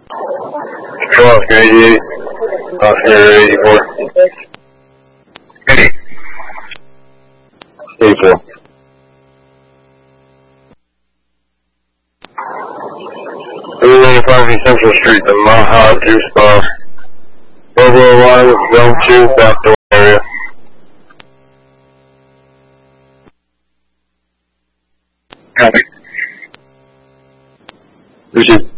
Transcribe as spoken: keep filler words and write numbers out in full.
Control Oscar eighty-eight. Oscar eighty-four. eighty-four. three ninety-five East Central Street, the Maha Juice Bar. Pueblo One, Zone two, back door area. Copy. Richard.